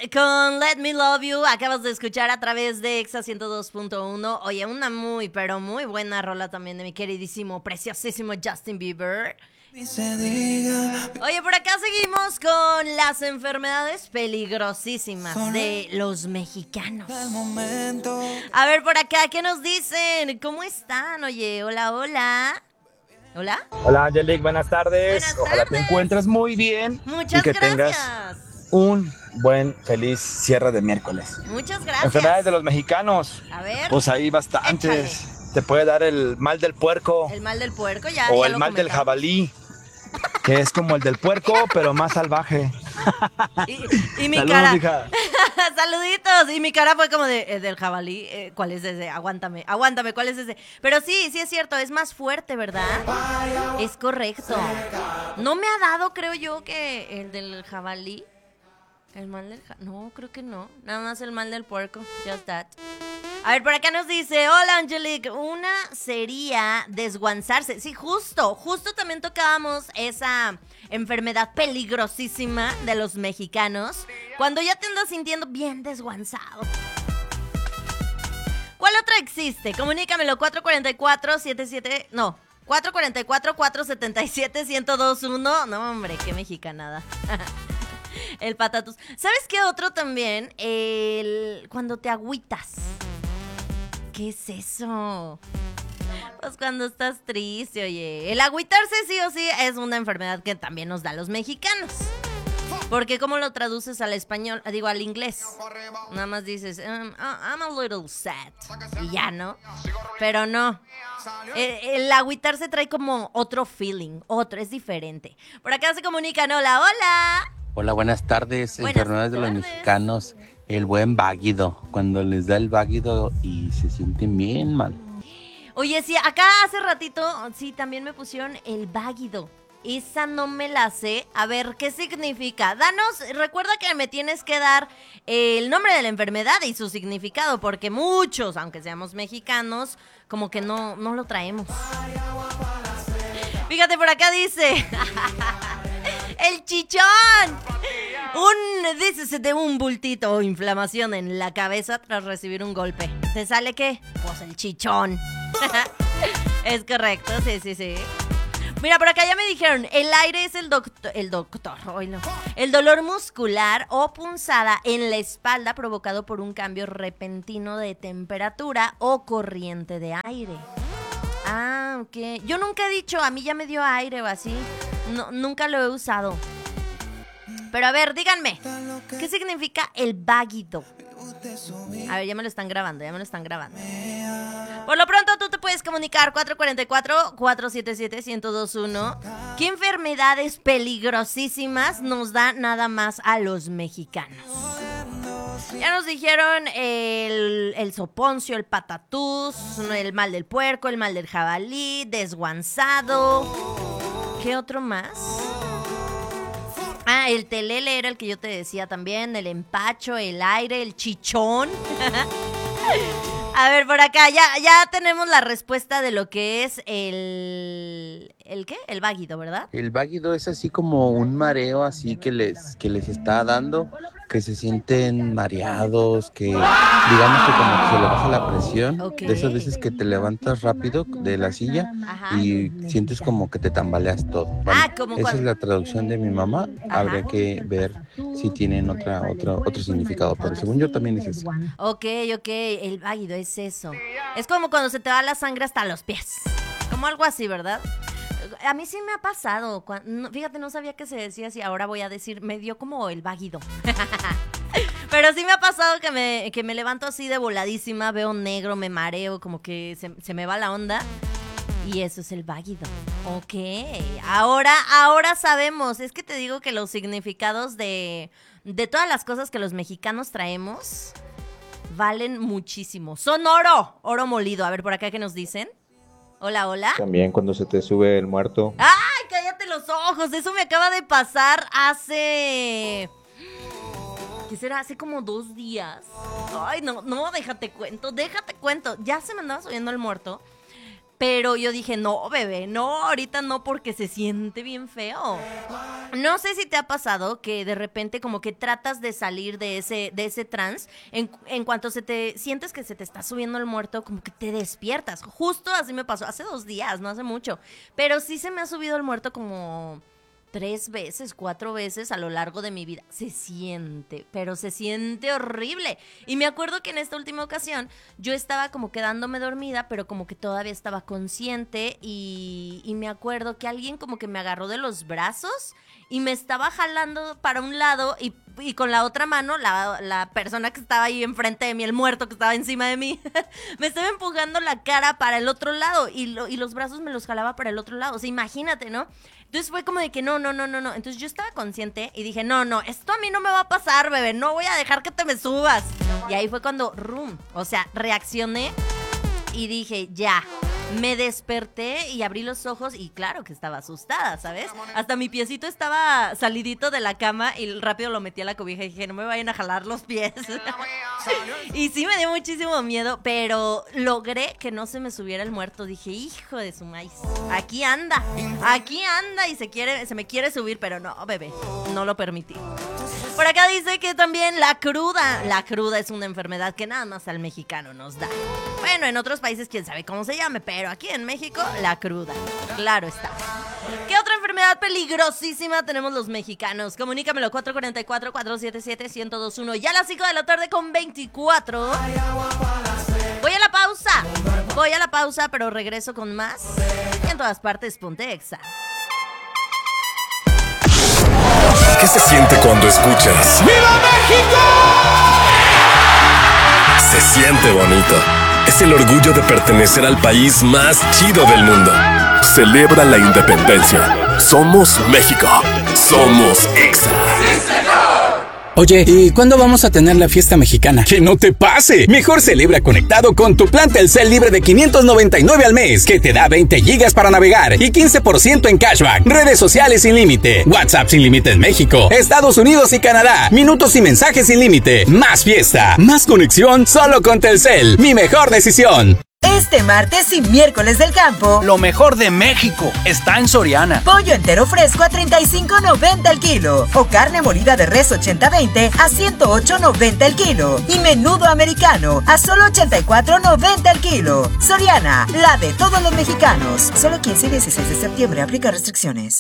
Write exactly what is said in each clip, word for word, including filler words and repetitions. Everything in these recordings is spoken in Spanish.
con Let Me Love You. Acabas de escuchar a través de Exa ciento dos punto uno. Oye, una muy, pero muy buena rola también de mi queridísimo, preciosísimo Justin Bieber. Oye, por acá seguimos con las enfermedades peligrosísimas de los mexicanos. A ver, por acá, ¿qué nos dicen? ¿Cómo están? Oye, hola, hola. ¿Hola? Hola, Angelique, buenas tardes. Buenas Ojalá tardes. te encuentres muy bien. Muchas y que gracias. tengas un buen, feliz cierre de miércoles. Muchas gracias. Enfermedades de los mexicanos. A ver. Pues hay bastantes. Échale. Te puede dar el mal del puerco. El mal del puerco, ya. O ya el lo mal del comentamos. jabalí, que es como el del puerco, pero más salvaje. Y, y mi Saludos, cara. hija. Saluditos. Y mi cara fue como de eh, del jabalí. Eh, ¿Cuál es ese? Aguántame, aguántame, ¿cuál es ese? Pero sí, sí es cierto, es más fuerte, ¿verdad? Es correcto. No me ha dado, creo yo, que el del jabalí. El mal del jabalí. No, creo que no. Nada más el mal del puerco. Just that. A ver, por acá nos dice, hola Angelique, una sería desguanzarse. Sí, justo, justo también tocábamos esa enfermedad peligrosísima de los mexicanos, cuando ya te andas sintiendo bien desguanzado. ¿Cuál otra existe? Comunícamelo, cuatro cuatro cuatro, siete siete, no, cuatro cuatro cuatro, cuatro siete siete, uno cero dos uno. No, hombre, qué mexicanada. El patatús. ¿Sabes qué otro también? El cuando te agüitas. ¿Qué es eso? Pues cuando estás triste, oye. El agüitarse sí o sí es una enfermedad que también nos da a los mexicanos. Porque ¿cómo lo traduces al español? Digo, al inglés. Nada más dices, um, I'm a little sad. Y ya, ¿no? Pero no. El, el agüitarse trae como otro feeling. Otro, es diferente. Por acá se comunican, hola, hola. Hola, buenas tardes. Buenas Enfermedades de los tardes. mexicanos. El buen váguido. Cuando les da el váguido y se sienten bien mal. Oye, sí, acá hace ratito, sí, también me pusieron el váguido. Esa no me la sé. A ver, ¿qué significa? Danos, recuerda que me tienes que dar el nombre de la enfermedad y su significado, porque muchos, aunque seamos mexicanos, como que no, no lo traemos. Fíjate, por acá dice... ¡El chichón! Un, dices de un bultito o inflamación en la cabeza tras recibir un golpe. ¿Te sale qué? Pues el chichón. Es correcto, sí, sí, sí. Mira, por acá ya me dijeron, el aire es el doctor, el doctor, hoy no. El dolor muscular o punzada en la espalda provocado por un cambio repentino de temperatura o corriente de aire. Ah, ok. Yo nunca he dicho, a mí ya me dio aire o así. No, nunca lo he usado. Pero a ver, díganme, ¿qué significa el váguido? A ver, ya me lo están grabando, ya me lo están grabando. Por lo pronto tú te puedes comunicar cuatro cuatro cuatro, cuatro siete siete, uno cero dos uno. ¿Qué enfermedades peligrosísimas nos da nada más a los mexicanos? Ya nos dijeron el, el soponcio, el patatús, el mal del puerco, el mal del jabalí, desguanzado. ¿Qué otro más? Ah, el telele era el que yo te decía también, el empacho, el aire, el chichón. A ver, por acá, ya, ya tenemos la respuesta de lo que es el... ¿El qué? El váguido, ¿verdad? El váguido es así como un mareo así que les, que les está dando, que se sienten mareados, que digamos que como que se le baja la presión, Ok. de esas veces que te levantas rápido de la silla Ajá. y sientes como que te tambaleas todo. Bueno, Ah, como esa cuando- es la traducción de mi mamá, Ajá. habría que ver si tienen otra, otra, otro significado, pero según yo también es eso. Ok, ok, el váguido es eso. Es como cuando se te va la sangre hasta los pies. Como algo así, ¿verdad? A mí sí me ha pasado. cuan- no, Fíjate, no sabía que se decía así. Ahora voy a decir, me dio como el váguido. Pero sí me ha pasado que me, que me levanto así de voladísima, veo negro, me mareo, como que se, se me va la onda. Y eso es el váguido. Ok, ahora, ahora sabemos. Es que te digo que los significados de, de todas las cosas que los mexicanos traemos valen muchísimo. Son oro, oro molido. A ver, por acá, ¿qué nos dicen? Hola, hola. También cuando se te sube el muerto. ¡Ay, cállate los ojos! Eso me acaba de pasar hace... ¿Qué será? Hace como dos días. Ay, no, no, déjate cuento, déjate cuento. Ya se me andaba subiendo el muerto. Pero yo dije, no, bebé, no, ahorita no, porque se siente bien feo. No sé si te ha pasado que de repente como que tratas de salir de ese, de ese trance. En, en cuanto se te sientes que se te está subiendo el muerto, como que te despiertas. Justo así me pasó, hace dos días, no hace mucho. Pero sí se me ha subido el muerto como tres veces, cuatro veces a lo largo de mi vida. Se siente, pero se siente horrible. Y me acuerdo que en esta última ocasión yo estaba como quedándome dormida, pero como que todavía estaba consciente y, y me acuerdo que alguien como que me agarró de los brazos y me estaba jalando para un lado y, y con la otra mano, la, la persona que estaba ahí enfrente de mí, el muerto que estaba encima de mí, me estaba empujando la cara para el otro lado y, lo, y los brazos me los jalaba para el otro lado. O sea, imagínate, ¿no? Entonces fue como de que no, no, no, no, no. Entonces yo estaba consciente y dije, no, no, esto a mí no me va a pasar, bebé. No voy a dejar que te me subas. Y ahí fue cuando, rum, o sea, reaccioné y dije, ya. Me desperté y abrí los ojos y claro que estaba asustada, ¿sabes? Hasta mi piecito estaba salidito de la cama y rápido lo metí a la cobija y dije, no me vayan a jalar los pies. Y sí me dio muchísimo miedo, pero logré que no se me subiera el muerto. Dije, hijo de su maíz, aquí anda, aquí anda y se quiere, se me quiere subir, pero no, bebé, no lo permití. Por acá dice que también la cruda, la cruda es una enfermedad que nada más al mexicano nos da. Bueno, en otros países quién sabe cómo se llame, pero aquí en México, la cruda, claro está. ¿Qué otra enfermedad peligrosísima tenemos los mexicanos? Comunícamelo, cuatro cuatro cuatro, cuatro siete siete, uno cero dos uno. Ya a las cinco de la tarde con veinticuatro. Voy a la pausa, voy a la pausa, pero regreso con más. Y en todas partes, ponte Exa. ¿Qué se siente cuando escuchas? ¡Viva México! Se siente bonito. Es el orgullo de pertenecer al país más chido del mundo. Celebra la independencia. Somos México. Somos Exa. Oye, ¿y cuándo vamos a tener la fiesta mexicana? ¡Que no te pase! Mejor celebra conectado con tu plan Telcel libre de quinientos noventa y nueve al mes, que te da veinte gigas para navegar y quince por ciento en cashback, redes sociales sin límite, WhatsApp sin límite en México, Estados Unidos y Canadá, minutos y mensajes sin límite, más fiesta, más conexión solo con Telcel. Mi mejor decisión. Este martes y miércoles del campo, lo mejor de México está en Soriana. Pollo entero fresco a treinta y cinco noventa el kilo. O carne molida de res ochenta veinte a ciento ocho noventa el kilo. Y menudo americano a solo ochenta y cuatro noventa el kilo. Soriana, la de todos los mexicanos. Solo quince y dieciséis de septiembre, aplica restricciones.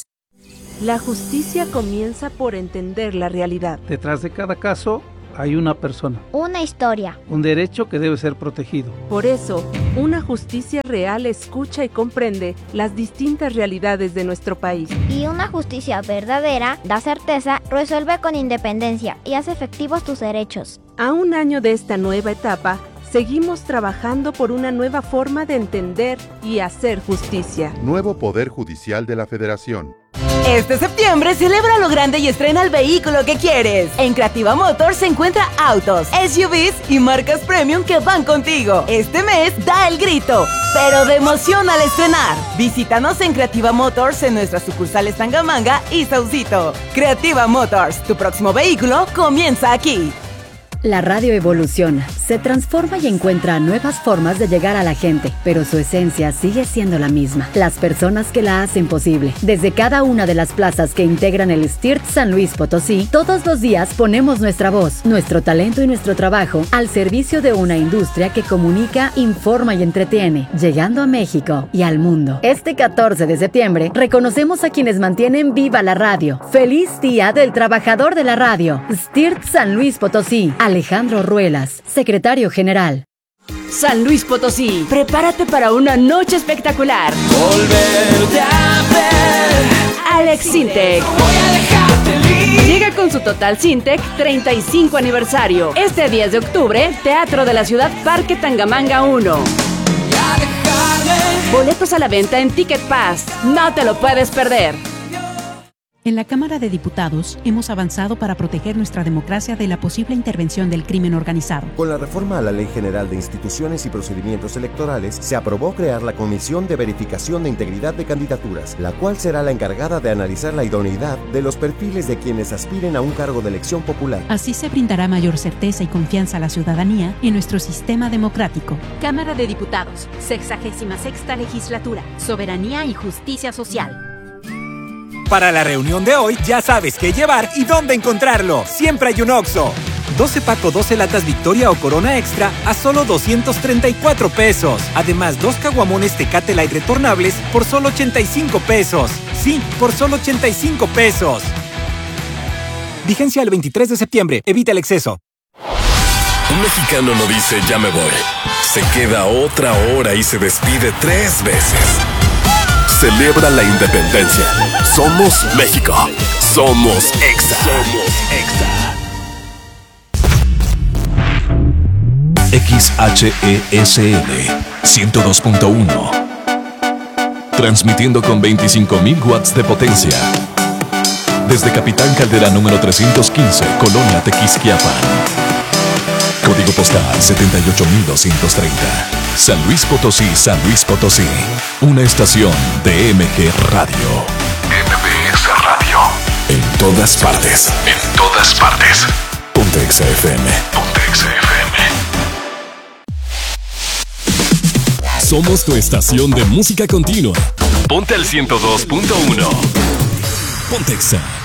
La justicia comienza por entender la realidad. Detrás de cada caso hay una persona, una historia, un derecho que debe ser protegido. Por eso, una justicia real escucha y comprende las distintas realidades de nuestro país. Y una justicia verdadera da certeza, resuelve con independencia y hace efectivos tus derechos. A un año de esta nueva etapa, seguimos trabajando por una nueva forma de entender y hacer justicia. Nuevo Poder Judicial de la Federación. Este septiembre celebra lo grande y estrena el vehículo que quieres. En Creativa Motors se encuentra autos, S U Vs y marcas premium que van contigo. Este mes da el grito, pero de emoción al estrenar. Visítanos en Creativa Motors en nuestras sucursales Tangamanga y Saucito. Creativa Motors, tu próximo vehículo comienza aquí. La radio evoluciona, se transforma y encuentra nuevas formas de llegar a la gente, pero su esencia sigue siendo la misma. Las personas que la hacen posible. Desde cada una de las plazas que integran el S T I R T San Luis Potosí, todos los días ponemos nuestra voz, nuestro talento y nuestro trabajo al servicio de una industria que comunica, informa y entretiene, llegando a México y al mundo. Este catorce de septiembre, reconocemos a quienes mantienen viva la radio. ¡Feliz Día del Trabajador de la Radio! S T I R T San Luis Potosí. Alejandro Ruelas, secretario general. San Luis Potosí, prepárate para una noche espectacular. Volverte a ver. Alex Sintek Voy a dejarte libre. llega con su Total Sintec treinta y cinco aniversario. Este diez de octubre, Teatro de la Ciudad Parque Tangamanga uno. Boletos a la venta en Ticket Pass. No te lo puedes perder. En la Cámara de Diputados hemos avanzado para proteger nuestra democracia de la posible intervención del crimen organizado. Con la reforma a la Ley General de Instituciones y Procedimientos Electorales, se aprobó crear la Comisión de Verificación de Integridad de Candidaturas, la cual será la encargada de analizar la idoneidad de los perfiles de quienes aspiren a un cargo de elección popular. Así se brindará mayor certeza y confianza a la ciudadanía en nuestro sistema democrático. Cámara de Diputados, sexagésima sexta legislatura, soberanía y justicia social. Para la reunión de hoy ya sabes qué llevar y dónde encontrarlo. Siempre hay un Oxxo. doce paco, doce latas Victoria o Corona Extra a solo doscientos treinta y cuatro pesos. Además, dos caguamones Tecate Light retornables por solo ochenta y cinco pesos. Sí, por solo ochenta y cinco pesos. Vigencia el veintitrés de septiembre. Evita el exceso. Un mexicano no dice ya me voy. Se queda otra hora y se despide tres veces. Celebra la independencia. Somos México. Somos Exa. Somos Exa. X H E S L ciento dos punto uno. Transmitiendo con veinticinco mil watts de potencia. Desde Capitán Caldera número trescientos quince, Colonia Tequisquiapan. Código postal setenta y ocho mil doscientos treinta. San Luis Potosí, San Luis Potosí. Una estación de M G Radio. M B S Radio. En todas partes. En todas partes. Ponte Exa F M. Ponte Exa F M. Somos tu estación de música continua. Ponte al ciento dos punto uno. Ponte Exa.